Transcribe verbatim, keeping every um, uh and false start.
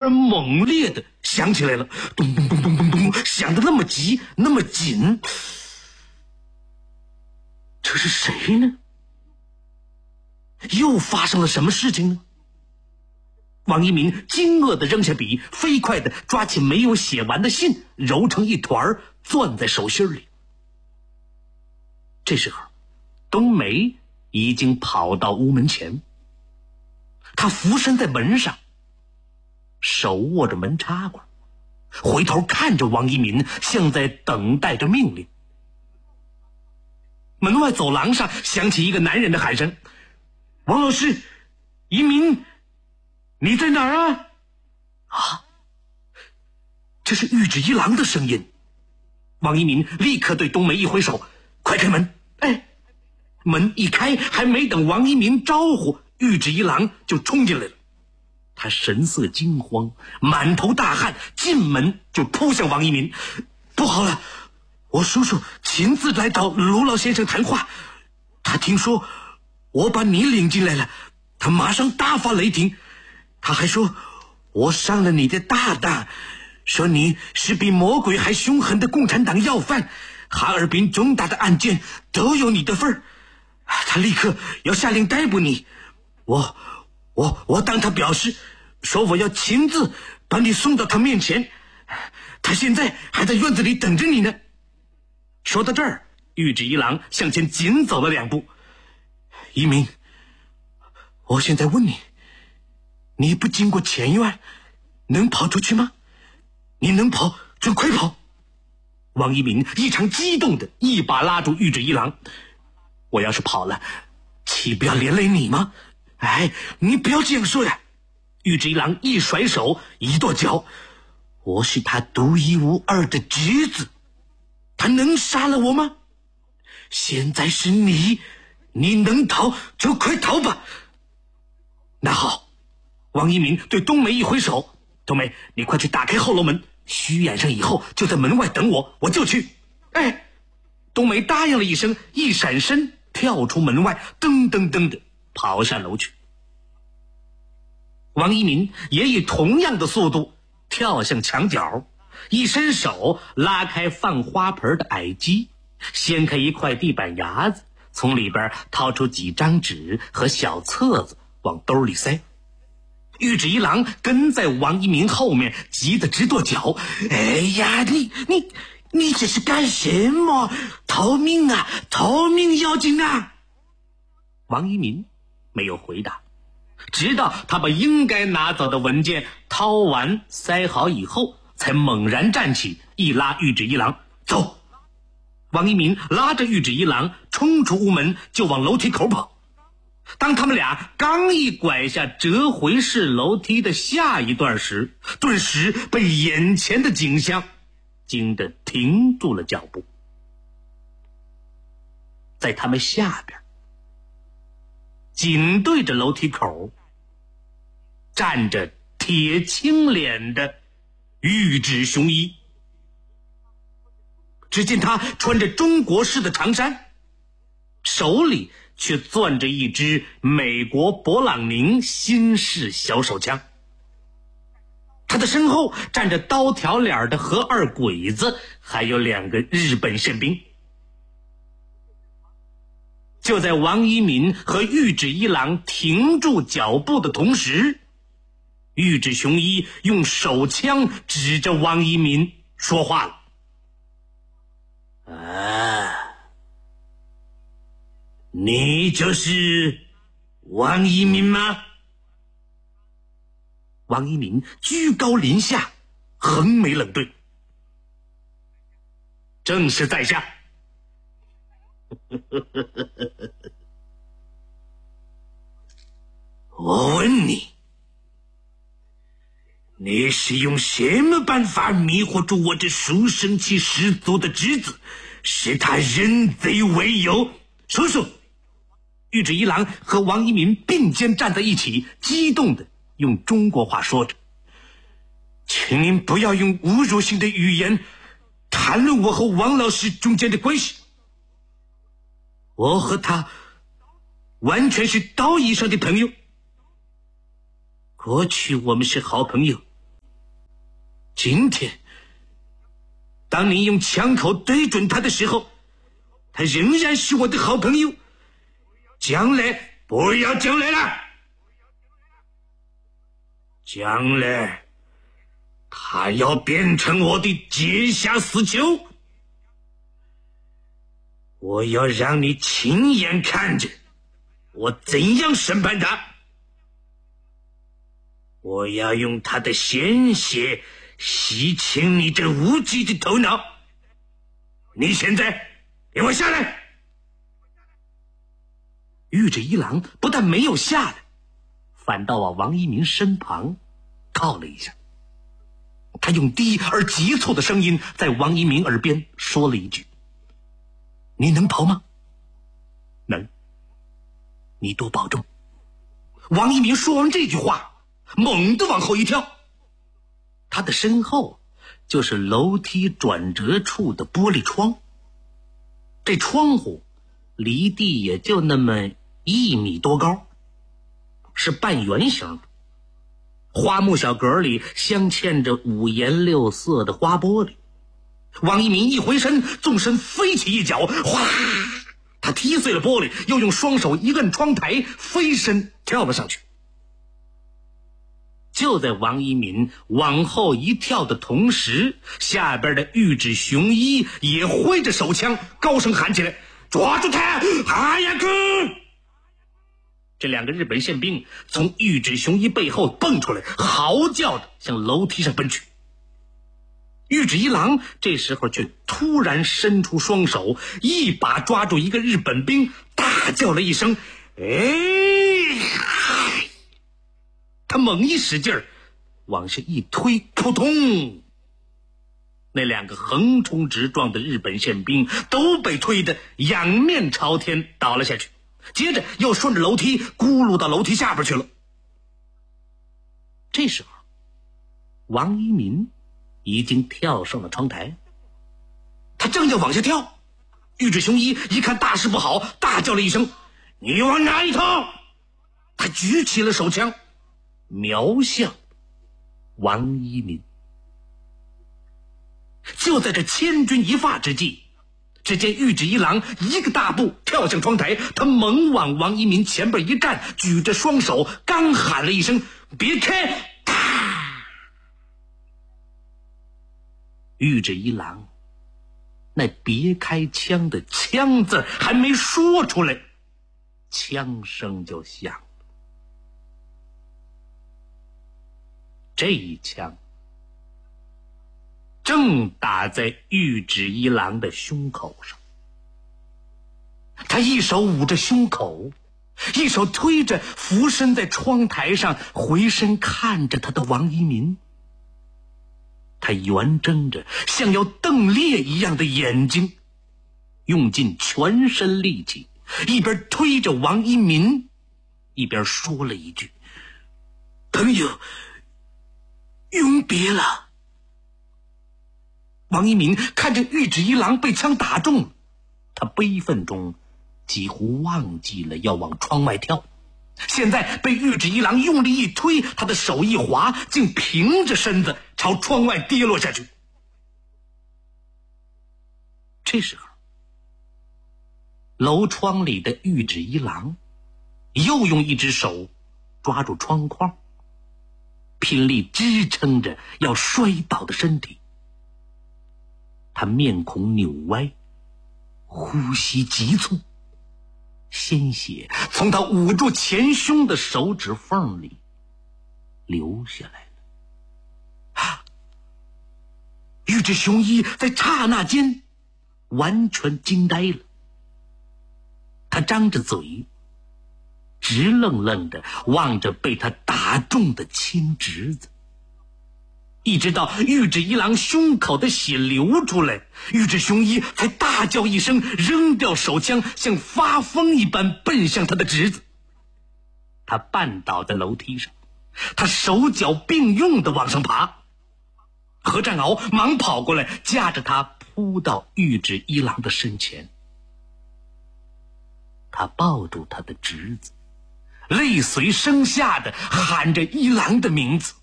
而猛烈的响起来了，咚咚咚咚咚咚，响得那么急那么紧。这是谁呢？又发生了什么事情呢？王一民惊愕地扔下笔，飞快地抓起没有写完的信，揉成一团攥在手心里。这时候冬梅已经跑到屋门前，他俯身在门上，手握着门插管，回头看着王一民，像在等待着命令。门外走廊上响起一个男人的喊声：“王老师，一民，你在哪儿啊？”啊，这是玉指一郎的声音。王一民立刻对冬梅一挥手：“快开门！”哎，门一开，还没等王一民招呼，玉指一郎就冲进来了。他神色惊慌，满头大汗，进门就扑向王一民：“不好了，我叔叔亲自来找卢老先生谈话，他听说我把你领进来了，他马上大发雷霆。他还说我上了你的大当，说你是比魔鬼还凶狠的共产党要犯，哈尔滨重大的案件都有你的份儿。他立刻要下令逮捕你。我我我当他表示，说我要亲自把你送到他面前，他现在还在院子里等着你呢。”说到这儿，玉指一郎向前紧走了两步。“一鸣，我现在问你，你不经过前院能跑出去吗？你能跑就快跑。”王一鸣异常激动的一把拉住玉指一郎：“我要是跑了，岂不要连累你吗？哎，你不要这样说呀！”玉指一郎一甩手一跺脚：“我是他独一无二的侄子，他能杀了我吗？现在是你，你能逃就快逃吧。”那好，王一鸣对冬梅一挥手：“冬梅，你快去打开后楼门，虚掩上以后就在门外等我，我就去。”哎，冬梅答应了一声，一闪身跳出门外，噔噔噔的跑下楼去。王一鸣也以同样的速度跳向墙角，一伸手拉开放花盆的矮机，掀开一块地板牙子，从里边掏出几张纸和小册子往兜里塞。玉指一郎跟在王一鸣后面，急得直跺脚：“哎呀，你你你这是干什么？逃命啊，逃命要紧啊！”王一鸣没有回答，直到他把应该拿走的文件掏完塞好以后，才猛然站起，一拉玉指一郎：“走！”王一鸣拉着玉指一郎冲出屋门，就往楼梯口跑。当他们俩刚一拐下折回式楼梯的下一段时，顿时被眼前的景象惊得停住了脚步。在他们下边，紧对着楼梯口，站着铁青脸的玉指雄一。只见他穿着中国式的长衫，手里却攥着一支美国勃朗宁新式小手枪。他的身后站着刀条脸的何二鬼子，还有两个日本宪兵。就在王一民和玉指一郎停住脚步的同时，玉指雄一用手枪指着王一民说话了：“啊，你就是王一民吗？”王一民居高临下，横眉冷对：“正是在下。”我问你，你是用什么办法迷惑住我这书生气十足的侄子，使他认贼为友？说说。玉指一郎和王一民并肩站在一起，激动地用中国话说着：“请您不要用侮辱性的语言谈论我和王老师中间的关系。我和他完全是道义上的朋友，过去我们是好朋友， 今天当你用枪口对准他的时候，他仍然是我的好朋友，将来不要将来了，将来他要变成我的阶下死囚，我要让你亲眼看着我怎样审判他，我要用他的鲜血洗清你这无知的头脑。你现在给我下来！玉质一郎不但没有下来，反倒往王一鸣身旁靠了一下。他用低而急促的声音在王一鸣耳边说了一句：你能跑吗？能。你多保重。王一鸣说完这句话，猛地往后一跳，他的身后就是楼梯转折处的玻璃窗。这窗户离地也就那么一米多高，是半圆形的，花木小格里镶嵌着五颜六色的花玻璃。王一鸣一回身，纵身飞起一脚，哗，他踢碎了玻璃，又用双手一摁窗台，飞身跳了上去。就在王一鸣往后一跳的同时，下边的玉质雄一也挥着手枪高声喊起来：抓住他！哈呀哥！这两个日本宪兵从玉质雄一背后蹦出来，嚎叫着向楼梯上奔去。玉质一郎这时候却突然伸出双手，一把抓住一个日本兵，大叫了一声：哎！他猛一使劲儿，往下一推，扑通！那两个横冲直撞的日本宪兵都被推得仰面朝天倒了下去，接着又顺着楼梯咕噜到楼梯下边去了。这时候王一鸣已经跳上了窗台，他正要往下跳，玉质雄一一看大事不好，大叫了一声：你往哪里逃？他举起了手枪，瞄向王一鸣。就在这千钧一发之际，只见玉质一郎一个大步跳向窗台，他猛往王一鸣前边一站，举着双手，刚喊了一声别开，啪！玉质一郎那别开枪的枪字还没说出来，枪声就响了。这一枪正打在玉质一郎的胸口上，他一手捂着胸口，一手推着俯身在窗台上回身看着他的王一鸣。他圆睁着像要瞪裂一样的眼睛，用尽全身力气，一边推着王一鸣，一边说了一句：朋友永别了。王一鸣看着玉质一郎被枪打中，他悲愤中几乎忘记了要往窗外跳，现在被玉质一郎用力一推，他的手一滑，竟平着身子朝窗外跌落下去。这时候楼窗里的玉质一郎又用一只手抓住窗框，拼力支撑着要摔倒的身体。他面孔扭歪，呼吸急促，鲜血从他捂住前胸的手指缝里流下来了。啊！玉质雄一在刹那间完全惊呆了，他张着嘴，直愣愣地望着被他打中的亲侄子，一直到玉质一郎胸口的血流出来，玉质雄一才大叫一声，扔掉手枪，像发疯一般奔向他的侄子。他绊倒在楼梯上，他手脚并用地往上爬。何占鳌忙跑过来，架着他扑到玉质一郎的身前。他抱住他的侄子，泪随声下的喊着一郎的名字。